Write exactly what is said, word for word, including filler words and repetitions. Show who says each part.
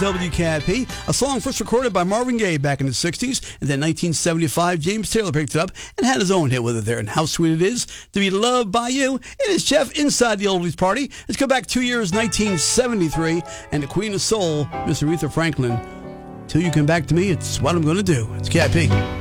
Speaker 1: W K I P, a song first recorded by Marvin Gaye back in the sixties, and then nineteen seventy-five, James Taylor picked it up and had his own hit with it there. And how sweet it is to be loved by you. It is Jeff inside the Oldies Party. Let's go back two years, nineteen seventy-three, and the Queen of Soul, Miss Aretha Franklin. Till you come back to me, it's what I'm going to do. It's K I P.